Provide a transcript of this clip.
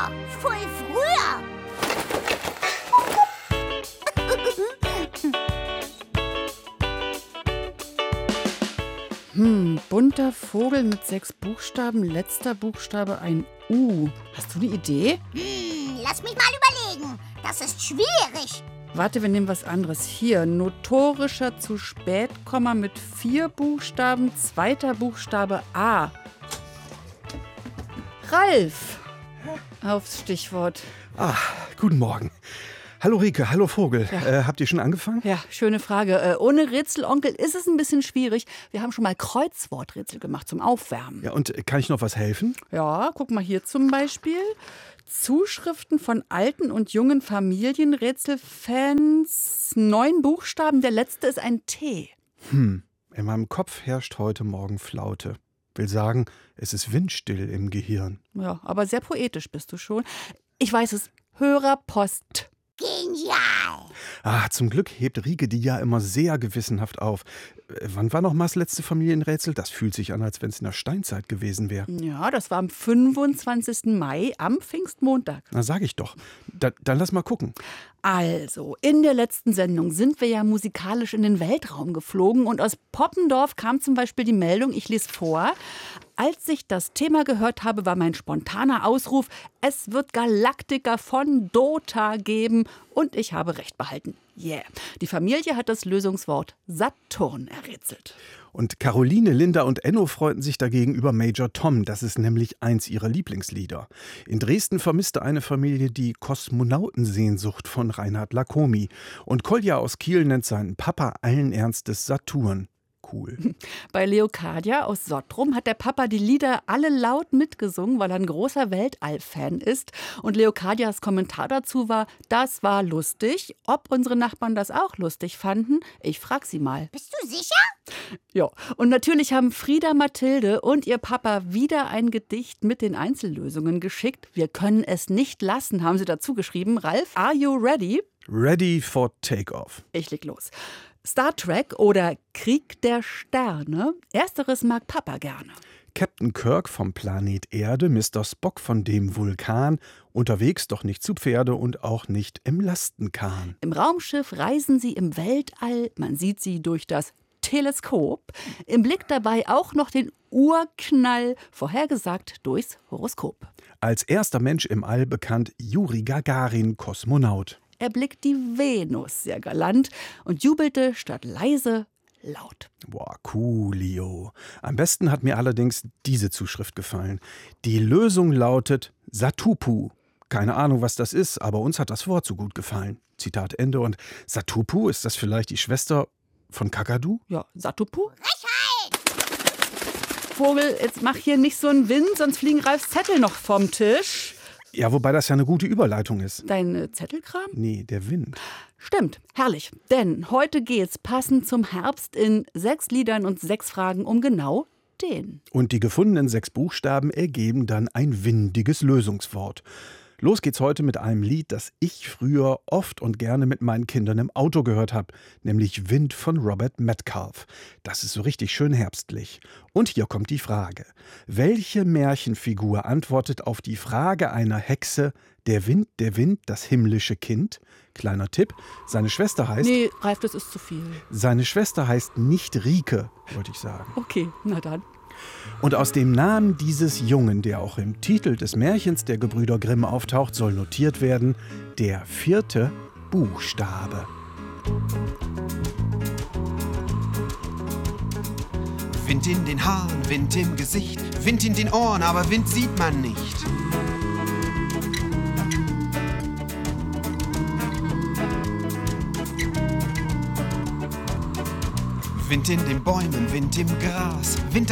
früher, voll früher. Bunter Vogel mit 6 Buchstaben, letzter Buchstabe ein U. Hast du eine Idee? Lass mich mal überlegen. Das ist schwierig. Warte, wir nehmen was anderes. Hier, notorischer zu spät, mit 4 Buchstaben, zweiter Buchstabe A. Ralf, aufs Stichwort. Guten Morgen. Hallo Rike, hallo Vogel. Ja. Habt ihr schon angefangen? Ja, schöne Frage. Ohne Rätselonkel ist es ein bisschen schwierig. Wir haben schon mal Kreuzworträtsel gemacht zum Aufwärmen. Ja, und kann ich noch was helfen? Ja, guck mal hier zum Beispiel. Zuschriften von alten und jungen Familienrätselfans. 9 Buchstaben, der letzte ist ein T. In meinem Kopf herrscht heute Morgen Flaute. Will sagen, es ist windstill im Gehirn. Ja, aber sehr poetisch bist du schon. Ich weiß es, Hörerpost. Genial. Zum Glück hebt Rike die ja immer sehr gewissenhaft auf. Wann war noch mal das letzte Familienrätsel? Das fühlt sich an, als wenn es in der Steinzeit gewesen wäre. Ja, das war am 25. Mai, am Pfingstmontag. Na, sag ich doch. Dann lass mal gucken. Also, in der letzten Sendung sind wir ja musikalisch in den Weltraum geflogen und aus Poppendorf kam zum Beispiel die Meldung, ich lese vor: Als ich das Thema gehört habe, war mein spontaner Ausruf, es wird Galaktiker von Dota geben und ich habe recht behalten. Yeah. Die Familie hat das Lösungswort Saturn errätselt. Und Caroline, Linda und Enno freuten sich dagegen über Major Tom. Das ist nämlich eins ihrer Lieblingslieder. In Dresden vermisste eine Familie die Kosmonautensehnsucht von Reinhard Lacomi. Und Kolja aus Kiel nennt seinen Papa allen Ernstes Saturn. Cool. Bei Leocadia aus Sottrum hat der Papa die Lieder alle laut mitgesungen, weil er ein großer Weltall-Fan ist. Und Leocadias Kommentar dazu war, das war lustig. Ob unsere Nachbarn das auch lustig fanden? Ich frag sie mal. Bist du sicher? Ja, und natürlich haben Frieda, Mathilde und ihr Papa wieder ein Gedicht mit den Einzellösungen geschickt. Wir können es nicht lassen, haben sie dazu geschrieben. Ralf, are you ready? Ready for Takeoff. Ich leg los. Star Trek oder Krieg der Sterne? Ersteres mag Papa gerne. Captain Kirk vom Planet Erde, Mr. Spock von dem Vulkan, unterwegs doch nicht zu Pferde und auch nicht im Lastenkahn. Im Raumschiff reisen sie im Weltall, man sieht sie durch das Teleskop. Im Blick dabei auch noch den Urknall, vorhergesagt durchs Horoskop. Als erster Mensch im All bekannt Juri Gagarin, Kosmonaut. Er blickt die Venus sehr galant und jubelte statt leise laut. Boah, coolio. Am besten hat mir allerdings diese Zuschrift gefallen. Die Lösung lautet Satupu. Keine Ahnung, was das ist, aber uns hat das Wort so gut gefallen. Zitat Ende. Und Satupu, ist das vielleicht die Schwester von Kakadu? Ja, Satupu. Vogel, jetzt mach hier nicht so einen Wind, sonst fliegen Ralfs Zettel noch vom Tisch. Ja, wobei das ja eine gute Überleitung ist. Dein Zettelkram? Nee, der Wind. Stimmt, herrlich. Denn heute geht's passend zum Herbst in 6 Liedern und 6 Fragen um genau den. Und die gefundenen 6 Buchstaben ergeben dann ein windiges Lösungswort. Los geht's heute mit einem Lied, das ich früher oft und gerne mit meinen Kindern im Auto gehört habe, nämlich Wind von Robert Metcalfe. Das ist so richtig schön herbstlich. Und hier kommt die Frage. Welche Märchenfigur antwortet auf die Frage einer Hexe, der Wind, das himmlische Kind? Kleiner Tipp, seine Schwester heißt... Nee, Ralf, das ist zu viel. Seine Schwester heißt nicht Rike, wollte ich sagen. Okay, na dann. Und aus dem Namen dieses Jungen, der auch im Titel des Märchens der Gebrüder Grimm auftaucht, soll notiert werden, der 4. Buchstabe. Wind in den Haaren, Wind im Gesicht, Wind in den Ohren, aber Wind sieht man nicht. Wind in den Bäumen, Wind im Gras, Wind